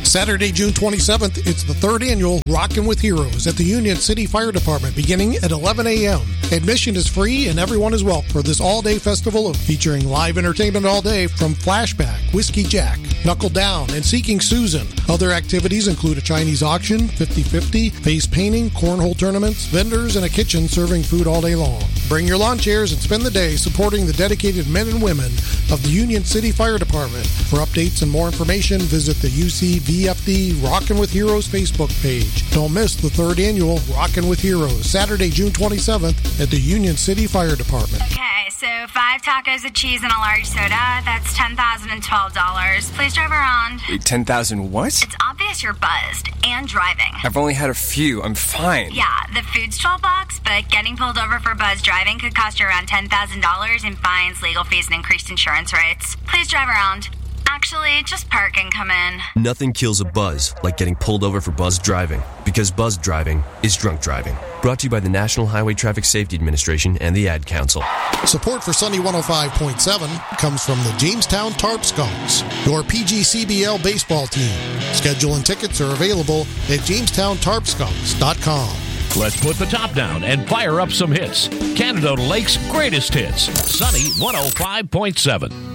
Saturday, June 27th, it's the third annual Rockin' with Heroes at the Union City Fire Department beginning at 11 a.m. Admission is free and everyone is welcome for this all-day festival featuring live entertainment all day from Flashback, Whiskey Jack, Knuckle Down, and Seeking Susan. Other activities include a Chinese auction, 50-50, face painting, cornhole tournaments, vendors, and a kitchen serving food all day long. Bring your lawn chairs and spend the day supporting the dedicated men and women of the Union City Fire Department. For updates and more information, visit the UCVFD Rockin' with Heroes Facebook page. Don't miss the third annual Rockin' with Heroes, Saturday, June 27th at the Union City Fire Department. Okay, so 5 tacos of cheese and a large soda. That's $10,012. Please drive around. Wait, 10,000 what? It's obvious you're buzzed and driving. I've only had a few. I'm fine. Yeah, the food's $12, but getting pulled over for buzz driving could cost you around $10,000 in fines, legal fees, and increased insurance rates. Please drive around. Actually, just park and come in. Nothing kills a buzz like getting pulled over for buzz driving, because buzz driving is drunk driving. Brought to you by the National Highway Traffic Safety Administration and the Ad Council. Support for Sunny 105.7 comes from the Jamestown Tarp Skunks, your PGCBL baseball team. Schedule and tickets are available at JamestownTarpSkunks.com. Let's put the top down and fire up some hits. Canada Lake's greatest hits. Sunny 105.7.